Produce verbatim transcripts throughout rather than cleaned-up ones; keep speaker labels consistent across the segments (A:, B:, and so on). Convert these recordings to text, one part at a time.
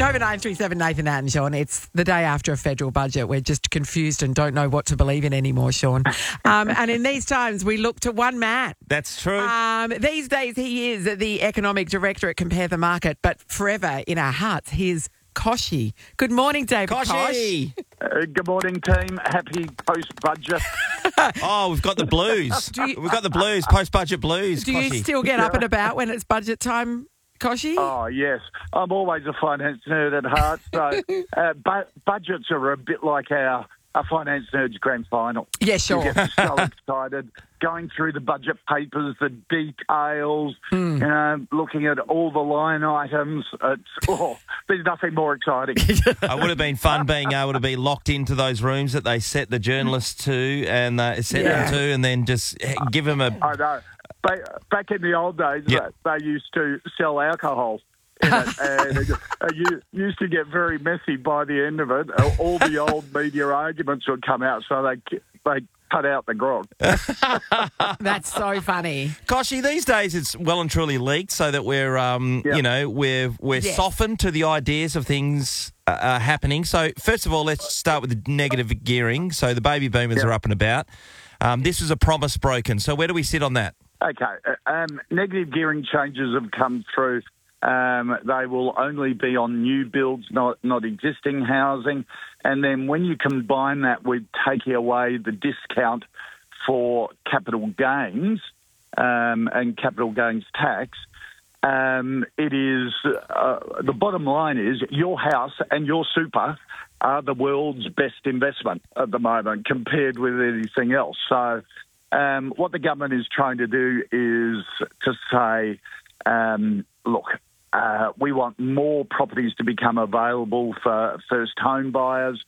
A: Nova nine three seven, Nathan Nat and Sean. It's the day after a federal budget. We're just confused and don't know what to believe in anymore, Sean. Um, and in these times, we look to one man.
B: That's true.
A: Um, these days, he is the economic director at Compare the Market, but forever in our hearts, he's Kochie. Good morning, David
B: Kochie.
C: Uh, good morning, team. Happy post-budget.
B: Oh, we've got the blues.
A: Do you-
B: we've got the blues, post-budget blues,
A: Do you
B: Kochie.
A: still get up and about when it's budget time, Kochie?
C: Oh, yes. I'm always a finance nerd at heart. So uh, bu- budgets are a bit like our, our finance nerds grand final.
A: Yeah, sure.
C: You get so excited going through the budget papers, the details,
A: Mm.
C: you know, looking at all the line items. It's, oh, there's nothing more exciting.
B: It would have been fun being able to be locked into those rooms that they set the journalists to and uh, set
A: Yeah.
B: them to, and then just give them a.
C: I know. Ba- Back in the old days,
B: Yep.
C: they they used to sell alcohol in it, and it uh, you used to get very messy by the end of it. All the old media arguments would come out, so they they cut out the grog.
A: That's so funny.
B: Kochie, these days it's well and truly leaked, so that we're, um,
C: Yep.
B: you know, we're we're
A: Yes.
B: softened to the ideas of things uh, uh, happening. So first of all, let's start with the negative gearing. So the baby boomers
C: Yep.
B: are up and about. Um, this was a promise broken. So where do we sit on that?
C: Okay, uh, um, negative gearing changes have come through. Um, they will only be on new builds, not not existing housing. And then when you combine that with taking away the discount for capital gains um, and capital gains tax, um, it is uh, the bottom line is your house and your super are the world's best investment at the moment compared with anything else. So um, what the government is trying to do is to say, um, look, uh, we want more properties to become available for first home buyers.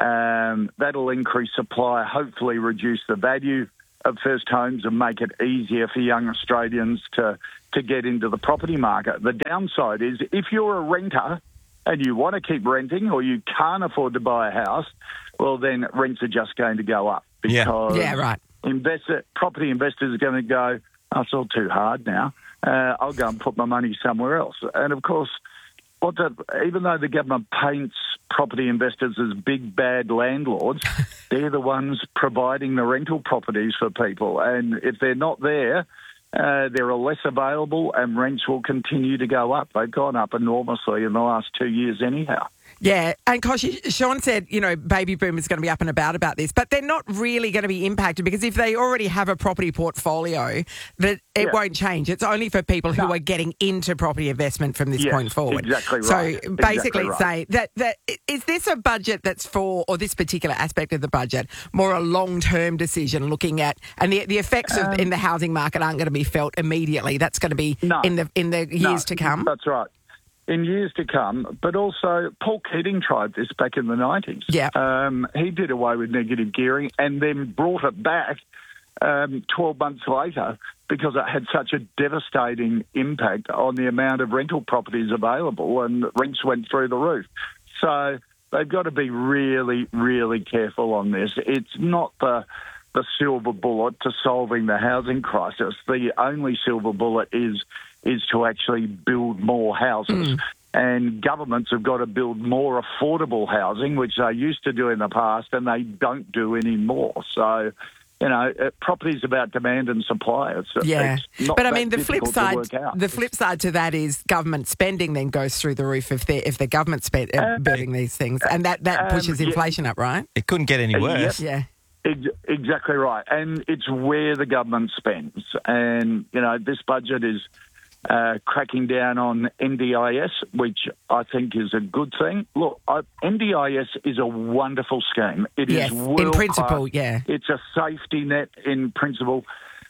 C: Um, that'll increase supply, hopefully reduce the value of first homes and make it easier for young Australians to, to get into the property market. The downside is if you're a renter and you want to keep renting or you can't afford to buy a house, well, then rents are just going to go up
B: Yeah.
C: because
A: Yeah, right.
C: investor, property investors are going to go, oh, it's all too hard now. Uh, I'll go and put my money somewhere else. And, of course, what the, even though the government paints property investors as big, bad landlords, they're the ones providing the rental properties for people. And if they're not there, uh, there are less available and rents will continue to go up. They've gone up enormously in the last two years anyhow.
A: Yeah, and Kochie, Sean said, you know, baby boomers going to be up and about about this, but they're not really going to be impacted because if they already have a property portfolio, that it
C: Yeah.
A: won't change. It's only for people who
C: No.
A: are getting into property investment from this
C: Yes,
A: point forward.
C: exactly
A: So
C: right.
A: basically,
C: Exactly right.
A: say that that is this a budget that's for, or this particular aspect of the budget, more a long term decision, looking at and the the effects of
C: Um,
A: in the housing market aren't going to be felt immediately. That's going to be
C: No.
A: in the in the years
C: No,
A: to come.
C: That's right. In years to come, but also Paul Keating tried this back in the nineties.
A: Yeah.
C: Um, he did away with negative gearing and then brought it back um, twelve months later because it had such a devastating impact on the amount of rental properties available and rents went through the roof. So they've got to be really, really careful on this. It's not the the silver bullet to solving the housing crisis. The only silver bullet is is to actually build more houses.
A: Mm.
C: And governments have got to build more affordable housing, which they used to do in the past, and they don't do anymore. So, you know, uh, property is about demand and supply. It's,
A: Yeah,
C: it's not
A: but I
C: that
A: mean, the flip
C: difficult to
A: side,
C: work out.
A: the flip side to that is government spending then goes through the roof if they if the government spend uh,
C: Uh,
A: building these things, and that that
C: um,
A: pushes
C: yeah.
A: inflation up, right?
B: It couldn't get any
C: Uh,
B: worse.
A: Yeah,
C: Ex- Exactly right. And it's where the government spends. And, you know, this budget is uh, cracking down on N D I S, which I think is a good thing. Look, I, N D I S is a wonderful scheme. It
A: yes,
C: is
A: in
C: world-class.
A: principle, yeah.
C: It's a safety net in principle,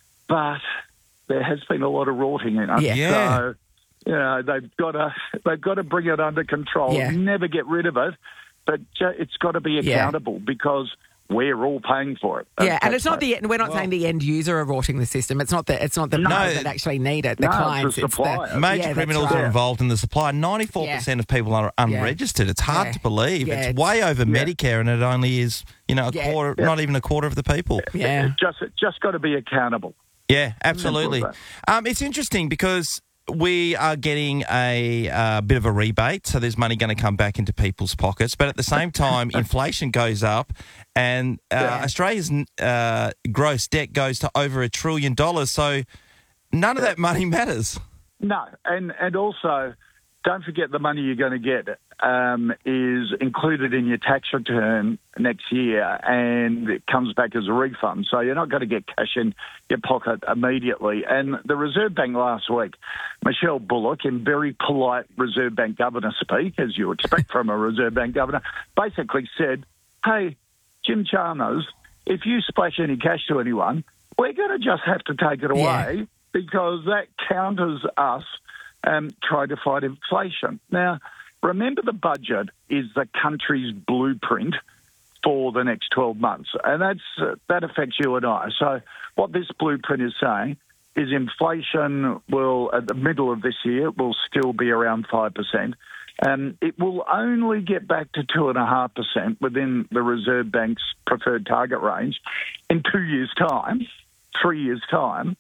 C: but there has been a lot of rorting in it.
A: Yeah.
B: Yeah.
C: So, you know, they've got to they've got to bring it under control.
A: Yeah.
C: Never get rid of it, but ju- it's got to be
A: Yeah.
C: accountable because we're all paying for it.
A: Yeah, and
C: That's
A: it's not
C: right.
A: the we're not
B: Well-
A: saying the end user are rorting the system. It's not the it's not the
C: No.
A: people that actually need it. The
C: No, it's the
A: clients,
C: supplier.
A: the
B: Major
A: yeah, that's
B: criminals
A: right.
B: are involved in the supply. ninety-four percent of people are unregistered. It's hard
A: Yeah.
B: to believe.
A: Yeah,
B: it's
A: it's-
B: way over
C: Yeah.
B: Medicare, and it only is, you know, a
A: Yeah.
B: quarter,
C: Yeah.
B: not even a quarter of the people.
A: Yeah.
C: It's just just got to be accountable.
B: Yeah, absolutely.
C: Simple as
B: Um, it's interesting because we are getting a uh, bit of a rebate, so there's money going to come back into people's pockets. But at the same time, inflation goes up, and uh,
A: Yeah.
B: Australia's uh, gross debt goes to over a trillion dollars. So none of that money matters.
C: No, and and also, don't forget the money you're going to get um, is included in your tax return next year, and it comes back as a refund. So you're not going to get cash in your pocket immediately. And the Reserve Bank last week, Michelle Bullock, in very polite Reserve Bank governor speak, as you expect from a Reserve Bank governor, basically said, hey, Jim Chalmers, if you splash any cash to anyone, we're going to just have to take it away
A: Yeah.
C: because that counters us um, trying to fight inflation. Now, remember the budget is the country's blueprint for the next twelve months, and that's uh, that affects you and I. So what this blueprint is saying is inflation will, at the middle of this year, will still be around five percent. Um, it will only get back to two point five percent within the Reserve Bank's preferred target range in two years' time, three years' time.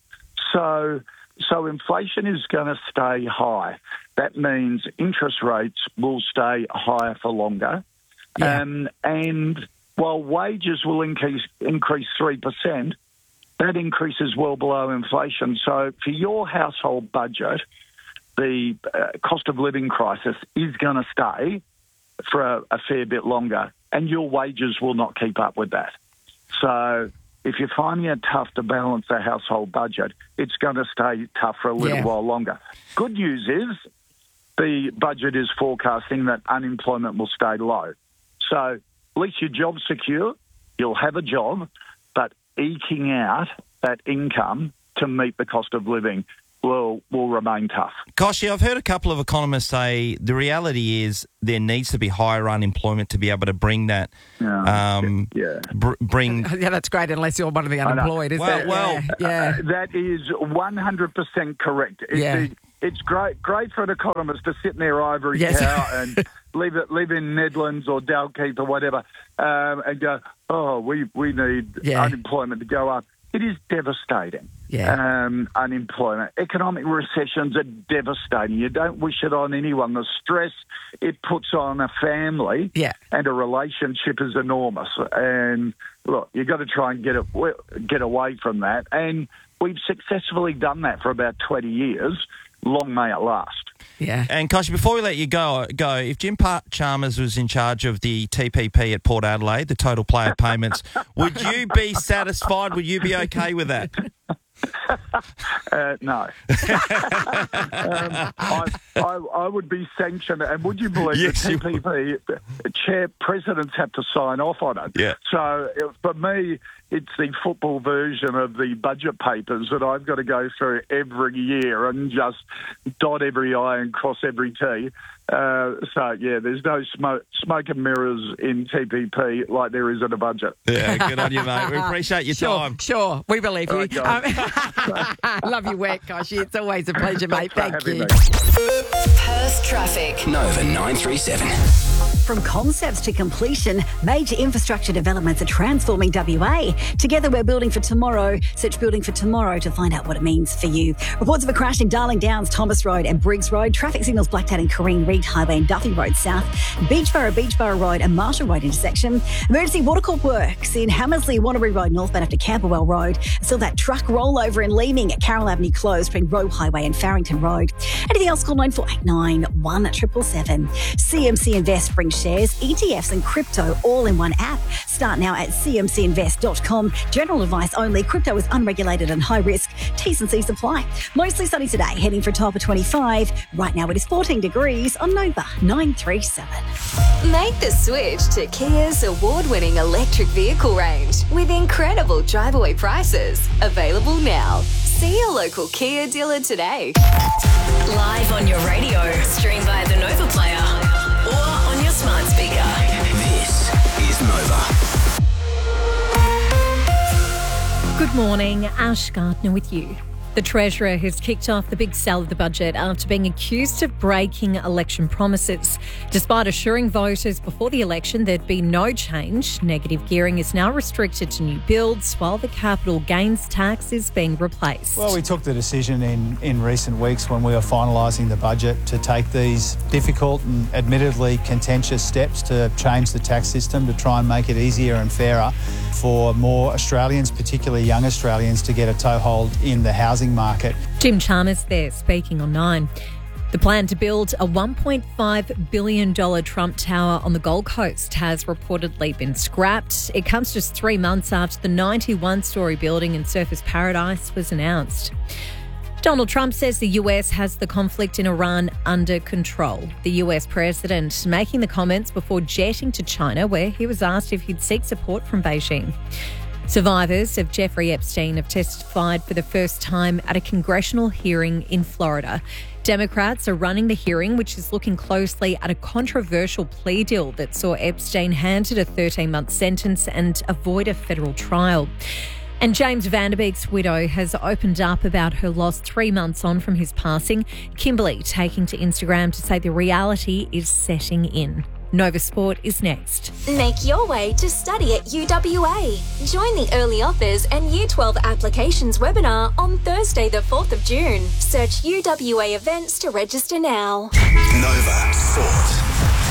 C: So, so inflation is going to stay high. That means interest rates will stay higher for longer.
A: Yeah.
C: Um, and while wages will increase increase three percent, that increase is well below inflation. So for your household budget, the uh, cost of living crisis is going to stay for a, a fair bit longer, and your wages will not keep up with that. So if you're finding it tough to balance a household budget, it's going to stay tough for a little
A: Yeah.
C: while longer. Good news is the budget is forecasting that unemployment will stay low. So at least your job's secure, you'll have a job, but eking out that income to meet the cost of living will will remain tough.
B: Koshi, I've heard a couple of economists say the reality is there needs to be higher unemployment to be able to bring that,
C: Yeah.
B: um,
C: Yeah.
B: br- bring...
A: Yeah, that's great, unless you're one of the
C: know.
A: unemployed, is
B: Well,
A: it?
B: well,
A: yeah.
C: Uh, that is one hundred percent correct. It's,
A: Yeah.
C: the- it's great great for an economist to sit in their ivory
A: Yes.
C: tower and live it, live in Nedlands or Dalkeith or whatever, um, and go, oh, we, we need
A: Yeah.
C: unemployment to go up. It is devastating.
A: Yeah.
C: Um, unemployment. Economic recessions are devastating. You don't wish it on anyone. The stress it puts on a family
A: Yeah.
C: and a relationship is enormous. And look, you've got to try and get it, get away from that. And we've successfully done that for about twenty years. Long may it last.
A: Yeah.
B: And Koshi, before we let you go, go, if Jim Pa- Chalmers was in charge of the T P P at Port Adelaide, the total player payments, would you be satisfied? Would you be okay with that?
C: Uh, no. um, I, I, I would be sanctioned. And would you believe
B: Yes,
C: the
B: you
C: T P P chair presidents have to sign off on it?
B: Yeah.
C: So uh, for me, it's the football version of the budget papers that I've got to go through every year and just dot every I and cross every T. Uh, so, yeah, there's no smoke, smoke and mirrors in T P P like there is in a budget.
B: Yeah, good on you, mate. We appreciate your
A: Sure,
B: time.
A: sure. We believe you.
C: All right,
A: Um, love your work, Koshi. It's always a pleasure, mate.
C: for
A: Thank
C: having
A: you.
C: me.
D: Perth traffic.
E: Nova nine three seven.
F: From concepts to completion, major infrastructure developments are transforming W A. Together we're building for tomorrow. Search Building for Tomorrow to find out what it means for you. Reports of a crash in Darling Downs, Thomas Road and Briggs Road. Traffic signals blacked out in Corrine Reed Highway and Duffy Road South. Beachborough, Beachborough Road and Marshall Road intersection. Emergency Watercorp works in Hammersley, Wanneroo Road northbound after Camberwell Road. Still that truck rollover in Leeming at Carroll Avenue closed between Roe Highway and Farrington Road. Anything else, call nine four eight nine, one seven seven seven. C M C Invest brings shares, E T Fs and crypto all in one app. Start now at c m c invest dot com. General advice only. Crypto is unregulated and high risk. T's and C's apply. Mostly sunny today, heading for a top of twenty-five. Right now it is fourteen degrees on Nova nine three seven.
D: Make the switch to Kia's award-winning electric vehicle range with incredible drive-away prices. Available now. See your local Kia dealer today.
G: Live on your radio, stream via the Nova Player, or on your smart speaker.
E: This is Nova.
H: Good morning, Ash Gardner with you. The Treasurer has kicked off the big sell of the budget after being accused of breaking election promises. Despite assuring voters before the election there'd be no change, negative gearing is now restricted to new builds while the capital gains tax is being replaced.
I: Well, we took the decision in, in recent weeks when we were finalising the budget to take these difficult and admittedly contentious steps to change the tax system to try and make it easier and fairer for more Australians, particularly young Australians, to get a toehold in the housing market.
H: Jim Chalmers there speaking on Nine. The plan to build a one point five billion dollars Trump Tower on the Gold Coast has reportedly been scrapped. It comes just three months after the ninety-one storey building in Surfers Paradise was announced. Donald Trump says the U S has the conflict in Iran under control. The U S president making the comments before jetting to China, where he was asked if he'd seek support from Beijing. Survivors of Jeffrey Epstein have testified for the first time at a congressional hearing in Florida. Democrats are running the hearing, which is looking closely at a controversial plea deal that saw Epstein handed a thirteen-month sentence and avoid a federal trial. And James Van Der Beek's widow has opened up about her loss three months on from his passing. Kimberly taking to Instagram to say the reality is setting in. Nova Sport is next.
J: Make your way to study at U W A. Join the Early Offers and Year twelve Applications webinar on Thursday the fourth of June. Search U W A events to register now.
E: Nova Sport.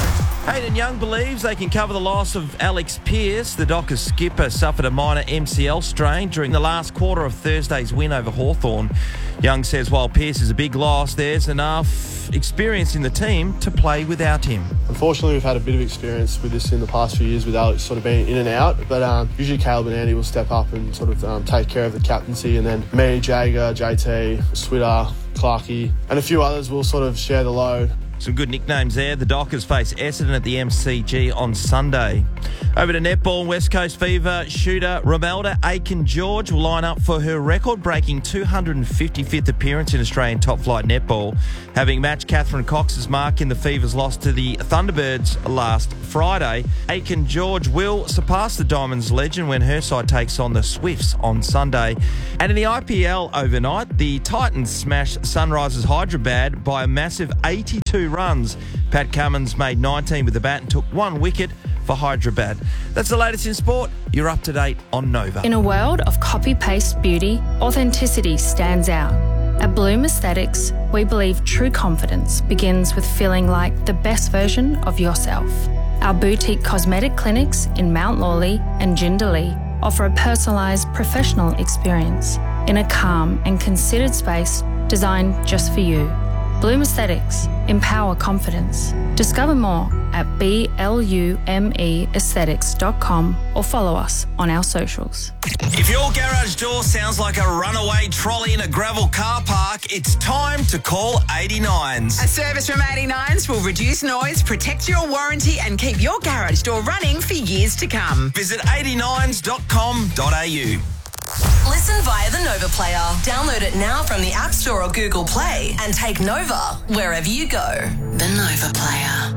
B: Hayden Young believes they can cover the loss of Alex Pearce. The Dockers skipper suffered a minor M C L strain during the last quarter of Thursday's win over Hawthorn. Young says while Pearce is a big loss, there's enough experience in the team to play without him.
K: Unfortunately, we've had a bit of experience with this in the past few years with Alex sort of being in and out, but um, usually Caleb and Andy will step up and sort of um, take care of the captaincy, and then me, Jager, J T, Switter, Clarkey and a few others will sort of share the load.
B: Some good nicknames there. The Dockers face Essendon at the M C G on Sunday. Over to netball, West Coast Fever shooter Romelda Aiken-George will line up for her record-breaking two hundred fifty-fifth appearance in Australian top-flight netball, having matched Catherine Cox's mark in the Fever's loss to the Thunderbirds last Friday. Aiken-George will surpass the Diamonds legend when her side takes on the Swifts on Sunday. And in the I P L overnight, the Titans smashed Sunrisers Hyderabad by a massive eighty-two runs. Pat Cummins made nineteen with the bat and took one wicket for Hyderabad. That's the latest in sport. You're up to date on Nova.
L: In a world of copy-paste beauty, authenticity stands out. At Bloom Aesthetics, we believe true confidence begins with feeling like the best version of yourself. Our boutique cosmetic clinics in Mount Lawley and Jindalee offer a personalised professional experience in a calm and considered space designed just for you. Bloom Aesthetics. Empower confidence. Discover more at B L U M E aesthetics dot com or follow us on our socials.
E: If your garage door sounds like a runaway trolley in a gravel car park, it's time to call eighty-nines.
M: A service from eighty-nines will reduce noise, protect your warranty and keep your garage door running for years to come.
E: Visit eighty-nines dot com dot a u.
G: Listen via the Nova Player. Download it now from the App Store or Google Play and take Nova wherever you go. The Nova Player.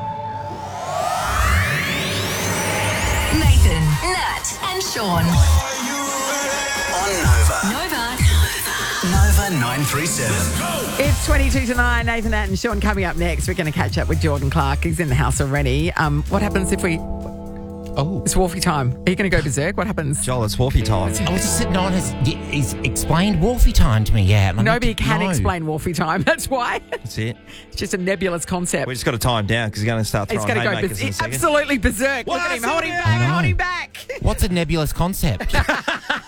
G: Nathan, Nat and Sean.
E: On Nova.
G: Nova.
E: Nova nine three seven.
A: It's twenty-two to nine. Nathan, Nat and Sean coming up next. We're going to catch up with Jordan Clark. He's in the house already. Um, what happens if we...
N: Oh.
A: It's Wolfie time. Are you going to go berserk? What happens?
B: Joel, it's Wolfie time.
N: I was just sitting on his... He's explained Wolfie time to me, yeah.
A: Nobody can know. explain Wolfie time. That's why.
B: That's it.
A: It's just a nebulous concept.
B: We just got to tie him down because he's going to start throwing
A: He's going to go
B: haymakers in a
A: bes-
B: second.
A: absolutely berserk.
B: Well,
A: Look at him. Hold him back. Hold him back.
N: What's a nebulous concept?